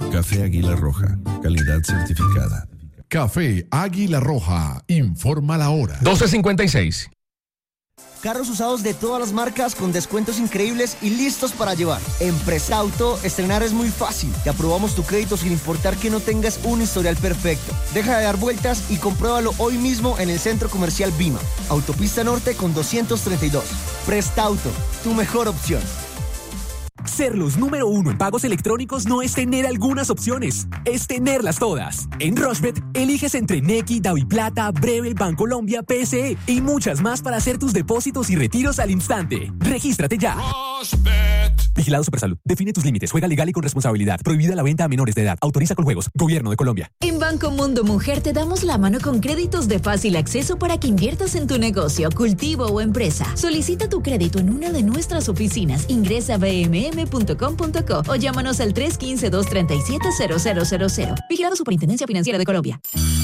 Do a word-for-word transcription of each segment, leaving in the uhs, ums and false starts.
Café Águila Roja, calidad certificada. Café Águila Roja, informa la hora. doce cincuenta y seis. Carros usados de todas las marcas con descuentos increíbles y listos para llevar. En Prestauto, estrenar es muy fácil. Te aprobamos tu crédito sin importar que no tengas un historial perfecto. Deja de dar vueltas y compruébalo hoy mismo en el Centro Comercial Vima. Autopista Norte con doscientos treinta y dos. Prestauto, tu mejor opción. Ser los número uno en pagos electrónicos no es tener algunas opciones, es tenerlas todas. En Rushbet, eliges entre Nequi, DaviPlata, Breve, Bancolombia, P S E y muchas más para hacer tus depósitos y retiros al instante. ¡Regístrate ya! Rushbet. Vigilado Supersalud. Define tus límites. Juega legal y con responsabilidad. Prohibida la venta a menores de edad. Autoriza con juegos. Gobierno de Colombia. En Banco Mundo Mujer te damos la mano con créditos de fácil acceso para que inviertas en tu negocio, cultivo o empresa. Solicita tu crédito en una de nuestras oficinas. Ingresa a b m m punto com punto co o llámanos al tres uno cinco, dos tres siete, cero cero cero cero. Vigilado Superintendencia Financiera de Colombia.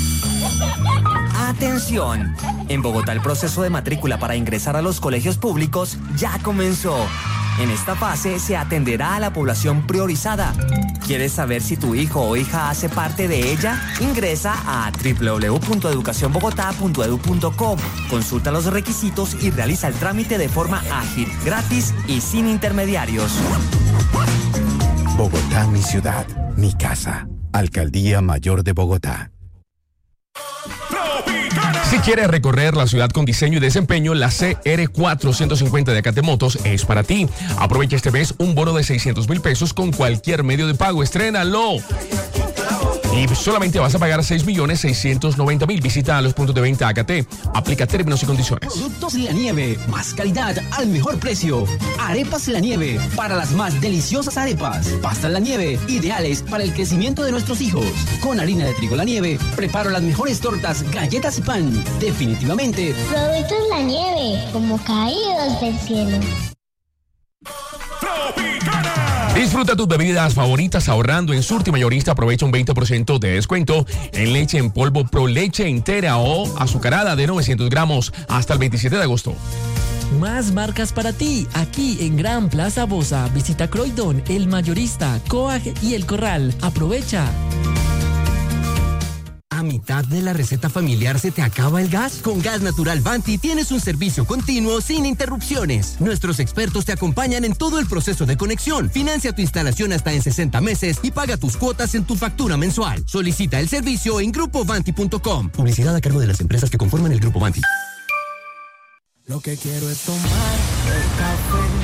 ¡Atención! En Bogotá el proceso de matrícula para ingresar a los colegios públicos ya comenzó. En esta fase se atenderá a la población priorizada. ¿Quieres saber si tu hijo o hija hace parte de ella? Ingresa a doble u doble u doble u punto educación bogotá punto e d u punto co. Consulta los requisitos y realiza el trámite de forma ágil, gratis y sin intermediarios. Bogotá, mi ciudad, mi casa. Alcaldía Mayor de Bogotá. Si quieres recorrer la ciudad con diseño y desempeño, la C R cuatrocientos cincuenta de Acate Motos es para ti. Aprovecha este mes un bono de seiscientos mil pesos con cualquier medio de pago. ¡Estrénalo! Y solamente vas a pagar seis millones seiscientos noventa mil. Visita los puntos de venta Acate. Aplica términos y condiciones. Productos La Nieve. Más calidad al mejor precio. Arepas La Nieve. Para las más deliciosas arepas. Pastas La Nieve. Ideales para el crecimiento de nuestros hijos. Con harina de trigo La Nieve. Preparo las mejores tortas, galletas y pan. Definitivamente. Productos La Nieve. Como caídos del cielo. Disfruta tus bebidas favoritas ahorrando en Surti Mayorista. Aprovecha un veinte por ciento de descuento en leche en polvo Pro Leche entera o azucarada de novecientos gramos hasta el veintisiete de agosto. Más marcas para ti, aquí en Gran Plaza Bosa. Visita Croydon, El Mayorista, Coag y El Corral. Aprovecha. ¿A mitad de la receta familiar se te acaba el gas? Con Gas Natural Vanti tienes un servicio continuo sin interrupciones. Nuestros expertos te acompañan en todo el proceso de conexión. Financia tu instalación hasta en sesenta meses y paga tus cuotas en tu factura mensual. Solicita el servicio en grupo vanti punto com. Publicidad a cargo de las empresas que conforman el Grupo Vanti. Lo que quiero es tomar el café